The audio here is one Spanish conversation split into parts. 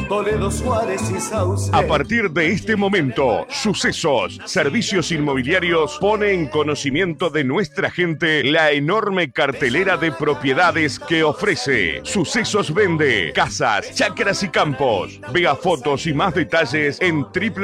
Toledo, Suárez y Sauce. A partir de este momento, Sucesos Servicios Inmobiliarios pone en conocimiento de nuestra gente la enorme cartelera de propiedades que ofrece. Sucesos vende casas, chacras y campos. Vea fotos y más detalles en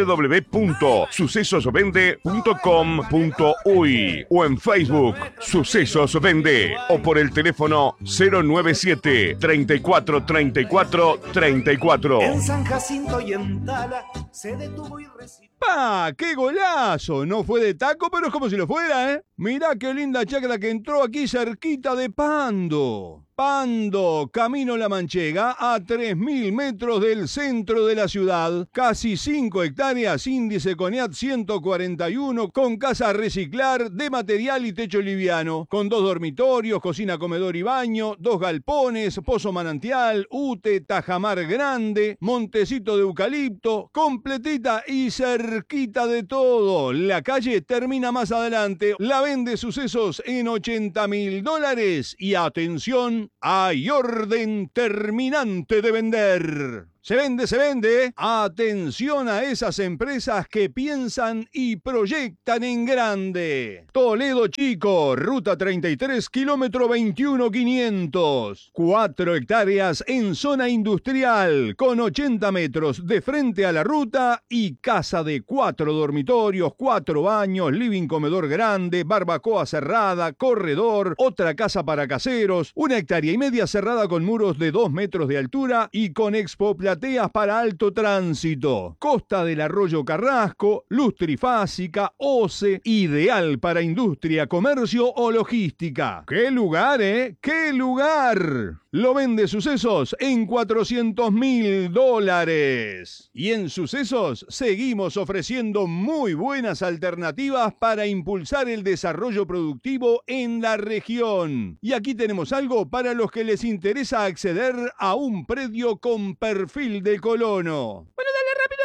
www.sucesosvende.com.uy o en Facebook Sucesos Vende o por el teléfono 097 34 34 34. En San Jacinto y en Tala se detuvo y recibió. ¡Pa! ¡Qué golazo! No fue de taco, pero es como si lo fuera, ¿eh? Mirá qué linda chacra que entró aquí cerquita de Pando. Pando, camino La Manchega, a 3.000 metros del centro de la ciudad. Casi 5 hectáreas, índice CONIAT 141, con casa a reciclar, de material y techo liviano. Con 2 dormitorios, cocina, comedor y baño, 2 galpones, pozo manantial, UTE, tajamar grande, montecito de eucalipto, completita y cerquita de todo. La calle termina más adelante. La vende Sucesos en $80.000. Y atención, hay orden terminante de vender. Se vende, se vende. Atención a esas empresas que piensan y proyectan en grande. Toledo Chico, ruta 33, kilómetro 21.500. 4 hectáreas en zona industrial, con 80 metros de frente a la ruta y casa de 4 dormitorios, 4 baños, living comedor grande, barbacoa cerrada, corredor, otra casa para caseros, 1,5 hectáreas cerrada con muros de 2 metros de altura y con expo plateas para alto tránsito. Costa del Arroyo Carrasco, luz trifásica, OCE, ideal para industria, comercio o logística. ¡Qué lugar, eh! ¡Qué lugar! Lo vende Sucesos en $400.000. Y en Sucesos seguimos ofreciendo muy buenas alternativas para impulsar el desarrollo productivo en la región. Y aquí tenemos algo para los que les interesa acceder a un predio con perfil de colono. Bueno, dale rápido.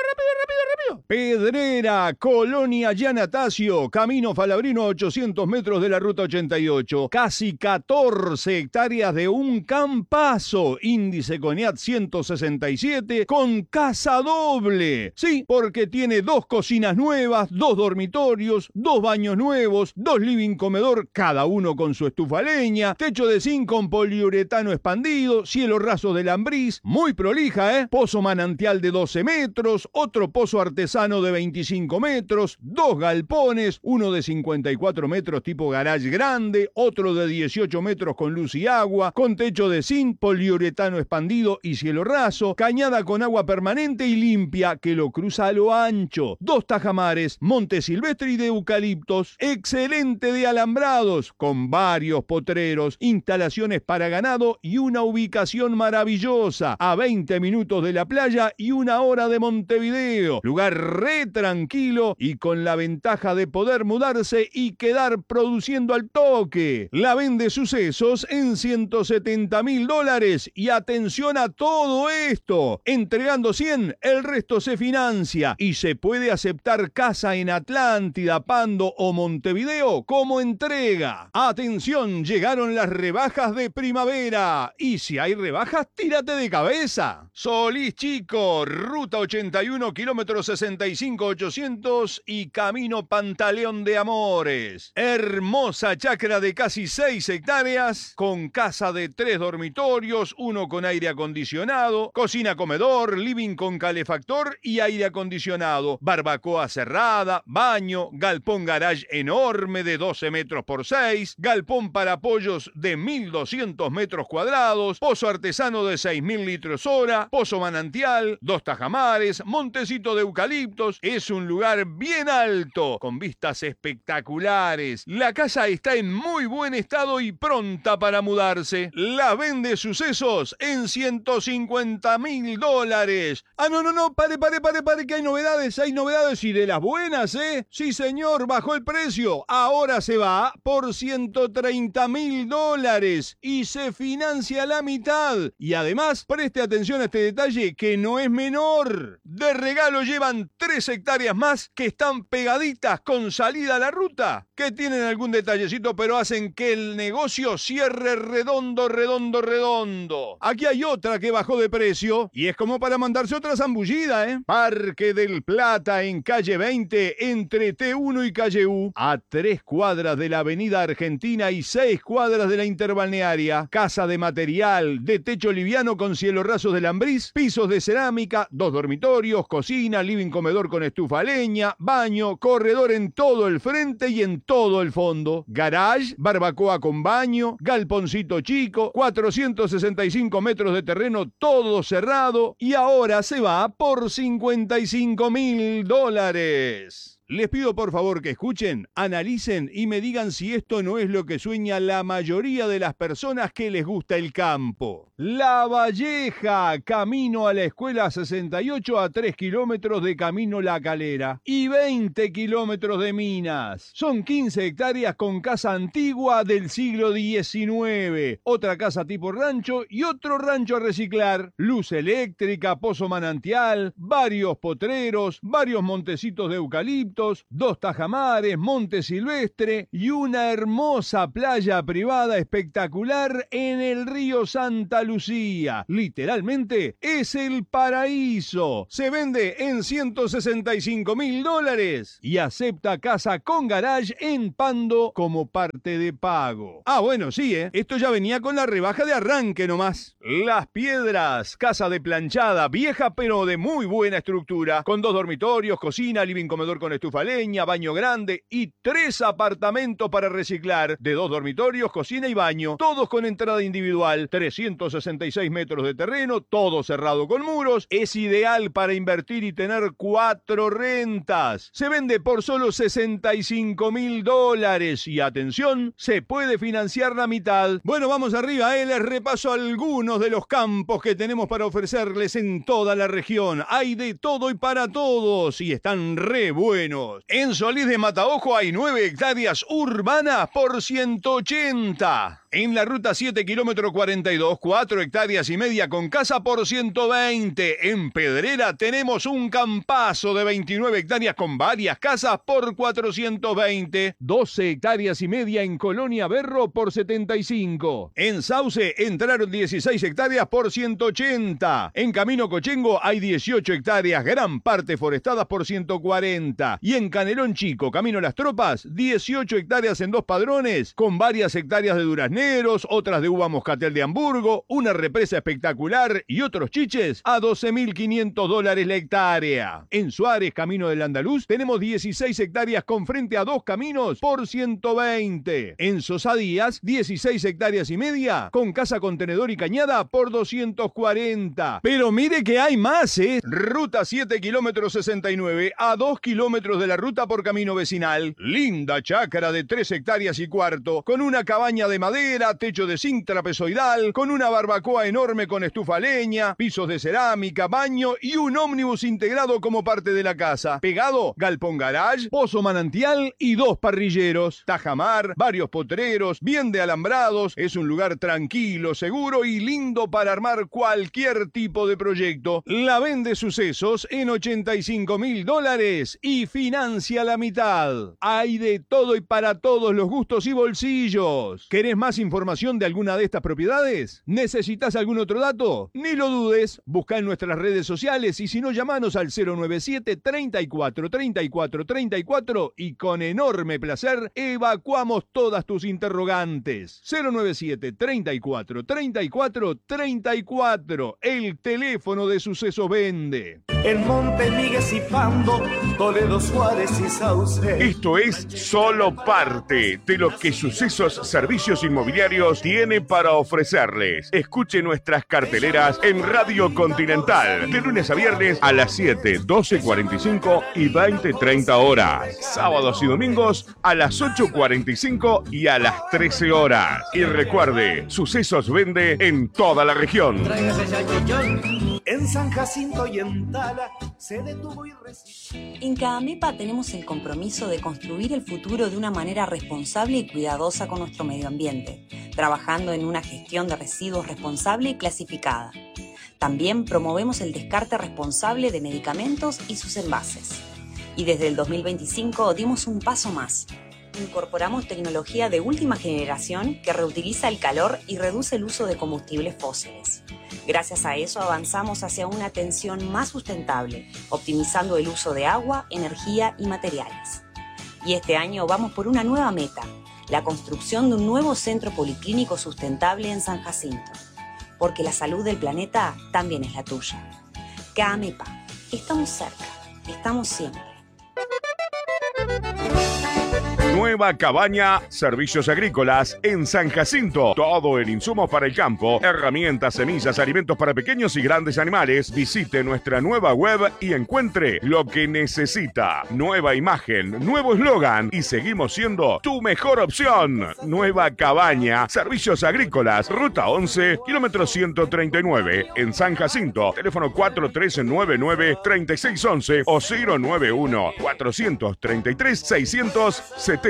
Pedrera, Colonia Yanatacio, camino Falabrino a 800 metros de la ruta 88. Casi 14 hectáreas de un campazo, índice CONIAT 167, con casa doble. Sí, porque tiene 2 cocinas nuevas, 2 dormitorios, 2 baños nuevos, 2 living comedor, cada uno con su estufa leña, techo de zinc con poliuretano expandido, cielo raso de lambriz, muy prolija, ¿eh? Pozo manantial de 12 metros, otro pozo artesano de 25 metros, 2 galpones, uno de 54 metros tipo garage grande, otro de 18 metros con luz y agua, con techo de zinc, poliuretano expandido y cielo raso, cañada con agua permanente y limpia que lo cruza a lo ancho, 2 tajamares, monte silvestre y de eucaliptos, excelente de alambrados, con varios potreros, instalaciones para ganado y una ubicación maravillosa, a 20 minutos de la playa y 1 hora de Montevideo. Lugar re tranquilo y con la ventaja de poder mudarse y quedar produciendo al toque. La vende Sucesos en $170.000. Y atención a todo esto, entregando 100, el resto se financia y se puede aceptar casa en Atlántida, Pando o Montevideo como entrega. Atención, llegaron las rebajas de primavera y si hay rebajas, tírate de cabeza. Solís Chico, ruta 81, kilómetro 65-800 y camino Pantaleón de Amores. Hermosa chacra de casi 6 hectáreas, con casa de 3 dormitorios, 1 con aire acondicionado, cocina comedor, living con calefactor y aire acondicionado, barbacoa cerrada, baño, galpón garage enorme de 12 metros por 6, galpón para pollos de 1.200 metros cuadrados, pozo artesano de 6.000 litros hora, pozo manantial, 2 tajamares, montecito de eucaliptos. Es un lugar bien alto, con vistas espectaculares. La casa está en muy buen estado y pronta para mudarse. La vende Sucesos en $150.000. Ah, no, pare, que hay novedades y de las buenas, ¿eh? Sí, señor, bajó el precio. Ahora se va por $130.000 y se financia la mitad. Y además, preste atención a este detalle que no es menor. De regalo llevan 3 hectáreas más que están pegaditas con salida a la ruta, que tienen algún detallecito, pero hacen que el negocio cierre redondo, redondo, redondo. Aquí hay otra que bajó de precio y es como para mandarse otra zambullida, ¿eh? Parque del Plata en calle 20, entre T1 y calle U, a 3 cuadras de la avenida Argentina y 6 cuadras de la interbalnearia. Casa de material, de techo liviano con cielo raso de Lambrís, pisos de cerámica, 2 dormitorios, cocina, living comedor con estufa a leña, baño, corredor en todo el frente y en todo el fondo, garage, barbacoa con baño, galponcito chico, 465 metros de terreno, todo cerrado, y ahora se va por $55.000. Les pido por favor que escuchen, analicen y me digan si esto no es lo que sueña la mayoría de las personas que les gusta el campo. La Valleja, camino a la escuela 68 a 3 kilómetros de Camino La Calera y 20 kilómetros de Minas. Son 15 hectáreas con casa antigua del siglo XIX, otra casa tipo rancho y otro rancho a reciclar, luz eléctrica, pozo manantial, varios potreros, varios montecitos de eucalipto, 2 tajamares, monte silvestre y una hermosa playa privada espectacular en el río Santa Lucía. Literalmente es el paraíso. Se vende en $165.000 y acepta casa con garage en Pando como parte de pago. Ah, bueno, sí, esto ya venía con la rebaja de arranque nomás. Las Piedras, casa de planchada, vieja pero de muy buena estructura, con 2 dormitorios, cocina, living comedor con estufa a leña, baño grande y 3 apartamentos para reciclar, de 2 dormitorios, cocina y baño, todos con entrada individual, 366 metros de terreno, todo cerrado con muros. Es ideal para invertir y tener 4 rentas. Se vende por solo $65.000 y atención, se puede financiar la mitad. Bueno, vamos arriba, les repaso algunos de los campos que tenemos para ofrecerles en toda la región. Hay de todo y para todos y están re buenos. En Solís de Mataojo hay 9 hectáreas urbanas por 180. En la ruta 7, kilómetro 42, 4 hectáreas y media con casa por 120. En Pedrera tenemos un campazo de 29 hectáreas con varias casas por 420. 12 hectáreas y media en Colonia Berro por 75. En Sauce entraron 16 hectáreas por 180. En Camino Cochengo hay 18 hectáreas, gran parte forestadas por 140. Y en Canelón Chico, Camino Las Tropas, 18 hectáreas en 2 padrones, con varias hectáreas de durazneros, otras de uva moscatel de Hamburgo, una represa espectacular y otros chiches a $12.500 la hectárea. En Suárez, Camino del Andaluz, tenemos 16 hectáreas con frente a 2 caminos por 120. En Sosadías, 16 hectáreas y media, con casa contenedor y cañada por 240. Pero mire que hay más, Ruta 7, kilómetro 69, a 2 kilómetros de la ruta por camino vecinal. Linda chácara de 3 hectáreas y cuarto, con una cabaña de madera, techo de zinc trapezoidal, con una barbacoa enorme con estufa a leña, pisos de cerámica, baño y un ómnibus integrado como parte de la casa. Pegado, galpón garage, pozo manantial y 2 parrilleros. Tajamar, varios potreros, bien de alambrados. Es un lugar tranquilo, seguro y lindo para armar cualquier tipo de proyecto. La vende Sucesos en $85.000 y financia la mitad. Hay de todo y para todos los gustos y bolsillos. ¿Querés más información de alguna de estas propiedades? ¿Necesitas algún otro dato? Ni lo dudes, busca en nuestras redes sociales y si no, llamanos al 097 34 34 34 y con enorme placer evacuamos todas tus interrogantes. 097 34 34 34, el teléfono de Sucesos vende. En Monte Miguel y Pando, Toledo, Suárez y Sauce. Esto es solo parte de lo que Sucesos Servicios Inmobiliarios tiene para ofrecerles. Escuche nuestras carteleras en Radio Continental, de lunes a viernes a las 7, 12:45 y 20:30 horas. Sábados y domingos a las 8:45 y a las 13 horas. Y recuerde, Sucesos vende en toda la región. En San Jacinto y en Tala se detuvo y resistió. En Cadamepa tenemos el compromiso de construir el futuro de una manera responsable y cuidadosa con nuestro medio ambiente, trabajando en una gestión de residuos responsable y clasificada. También promovemos el descarte responsable de medicamentos y sus envases. Y desde el 2025 dimos un paso más. Incorporamos tecnología de última generación que reutiliza el calor y reduce el uso de combustibles fósiles. Gracias a eso avanzamos hacia una atención más sustentable, optimizando el uso de agua, energía y materiales. Y este año vamos por una nueva meta, la construcción de un nuevo centro policlínico sustentable en San Jacinto. Porque la salud del planeta también es la tuya. CAMEPA. Estamos cerca. Estamos siempre. Nueva Cabaña, servicios agrícolas en San Jacinto. Todo en insumos para el campo, herramientas, semillas, alimentos para pequeños y grandes animales. Visite nuestra nueva web y encuentre lo que necesita. Nueva imagen, nuevo eslogan y seguimos siendo tu mejor opción. Nueva Cabaña, servicios agrícolas, ruta 11, kilómetro 139, en San Jacinto. Teléfono 4399-3611 o 091-433-677.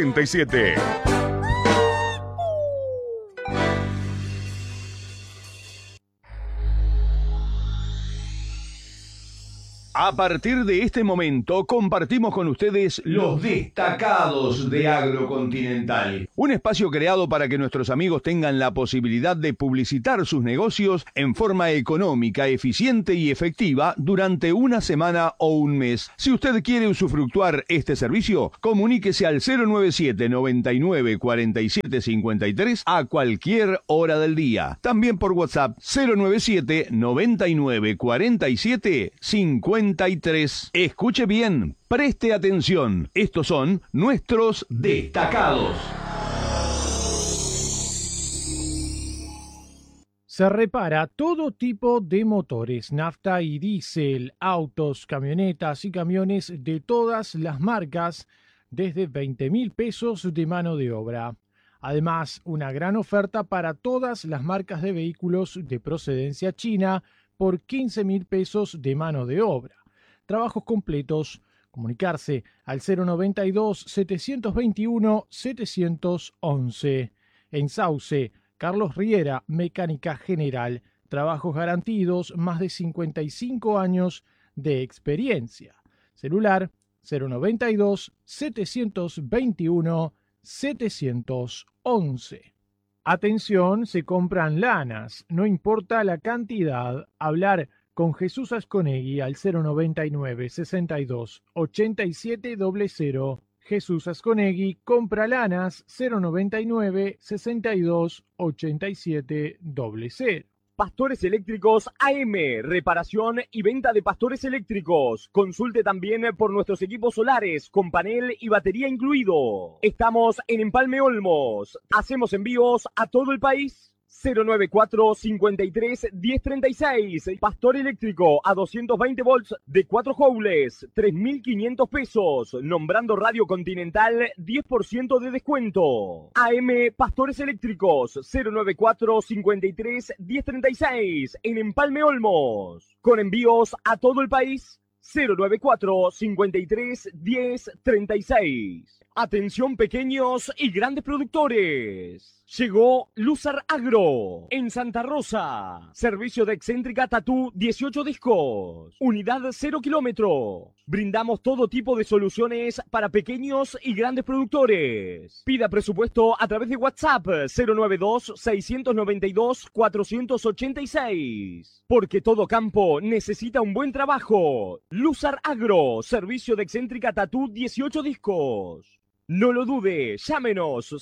A partir de este momento compartimos con ustedes los destacados de Agrocontinental. Un espacio creado para que nuestros amigos tengan la posibilidad de publicitar sus negocios en forma económica, eficiente y efectiva durante una semana o un mes. Si usted quiere usufructuar este servicio, comuníquese al 097 99 47 53 a cualquier hora del día. También por WhatsApp 097 99 47 53. Escuche bien, preste atención. Estos son nuestros destacados. Se repara todo tipo de motores, nafta y diésel, autos, camionetas y camiones de todas las marcas desde 20.000 pesos de mano de obra. Además, una gran oferta para todas las marcas de vehículos de procedencia china por 15.000 pesos de mano de obra. Trabajos completos. Comunicarse al 092-721-711. En Sauce, Carlos Riera, Mecánica General. Trabajos garantidos, más de 55 años de experiencia. Celular 092-721-711. Atención, se compran lanas, no importa la cantidad. Hablar con Jesús Asconegui al 099 62 87 00. Jesús Asconegui, compra lanas 099 62 87 00. Pastores Eléctricos AM, reparación y venta de pastores eléctricos. Consulte también por nuestros equipos solares con panel y batería incluido. Estamos en Empalme Olmos. Hacemos envíos a todo el país. 094-53-1036. Pastor eléctrico a 220 volts de 4 joules, 3.500 pesos. Nombrando Radio Continental, 10% de descuento. AM Pastores Eléctricos, 094-53-1036. En Empalme Olmos. Con envíos a todo el país. 094-53-1036. Atención pequeños y grandes productores. Llegó Luzar Agro en Santa Rosa. Servicio de excéntrica tatú 18 discos. Unidad 0 kilómetros. Brindamos todo tipo de soluciones para pequeños y grandes productores. Pida presupuesto a través de WhatsApp 092-692-486. Porque todo campo necesita un buen trabajo. Luzar Agro. Servicio de excéntrica tatú 18 discos. No lo dude, llámenos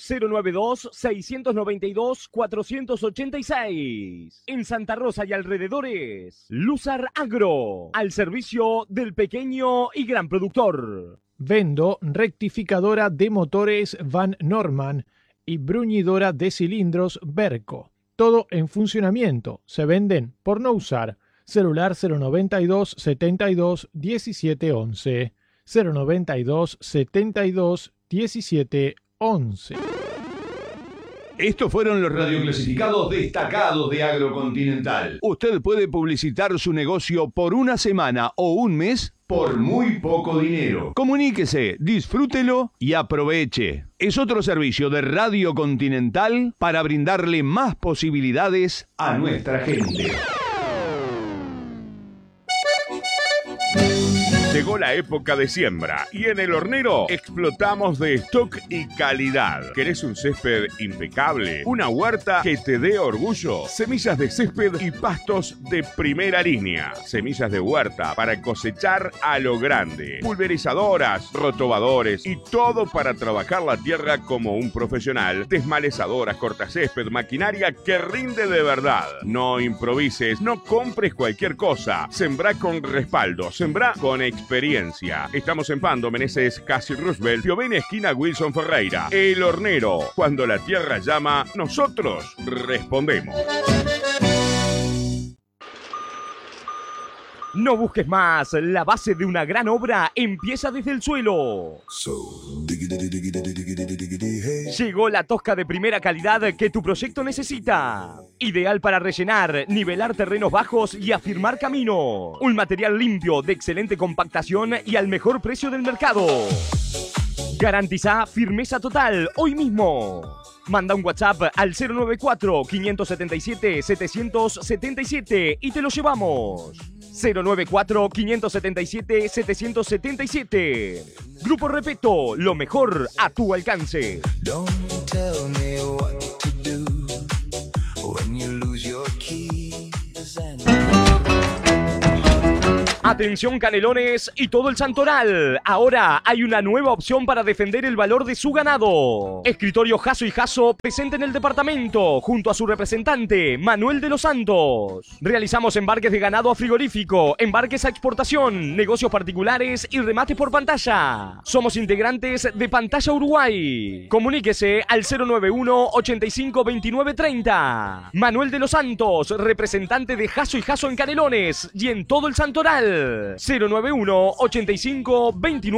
092-692-486. En Santa Rosa y alrededores, Luzar Agro, al servicio del pequeño y gran productor. Vendo rectificadora de motores Van Norman y bruñidora de cilindros Berco. Todo en funcionamiento. Se venden por no usar. Celular 092 72 17 11. 092 72 17 11. Estos fueron los radioclasificados destacados de Agrocontinental. Usted puede publicitar su negocio por una semana o un mes por muy poco dinero. Comuníquese, disfrútelo y aproveche. Es otro servicio de Radio Continental para brindarle más posibilidades a nuestra gente. Llegó la época de siembra y en El Hornero explotamos de stock y calidad. ¿Querés un césped impecable? ¿Una huerta que te dé orgullo? Semillas de césped y pastos de primera línea. Semillas de huerta para cosechar a lo grande. Pulverizadoras, rotobadores y todo para trabajar la tierra como un profesional. Desmalezadoras, cortacésped, maquinaria que rinde de verdad. No improvises, no compres cualquier cosa. Sembrá con respaldo, sembrá con experiencia. Estamos en Pando, Meneses, Casi Roosevelt, Piovene, esquina Wilson Ferreira. El Hornero. Cuando la tierra llama, nosotros respondemos. No busques más, la base de una gran obra empieza desde el suelo. Llegó la tosca de primera calidad que tu proyecto necesita. Ideal para rellenar, nivelar terrenos bajos y afirmar caminos. Un material limpio, de excelente compactación y al mejor precio del mercado. Garantiza firmeza total hoy mismo. Manda un WhatsApp al 094-577-777 y te lo llevamos. 094-577-777. Grupo Repeto, lo mejor a tu alcance. Atención Canelones y todo el Santoral. Ahora hay una nueva opción para defender el valor de su ganado. Escritorio Jasso y Jasso presente en el departamento junto a su representante Manuel de los Santos. Realizamos embarques de ganado a frigorífico, embarques a exportación, negocios particulares y remates por pantalla. Somos integrantes de Pantalla Uruguay. Comuníquese al 091-852930. Manuel de los Santos, representante de Jasso y Jasso en Canelones y en todo el Santoral. 091-852930.